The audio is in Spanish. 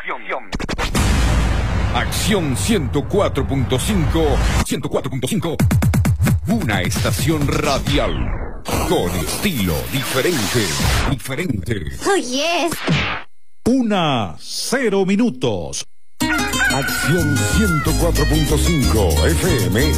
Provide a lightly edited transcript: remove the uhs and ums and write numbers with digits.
Acción 104.5. 104.5. Una estación radial con estilo diferente. Oh, yes. 1:0 minutos. Acción 104.5 FM.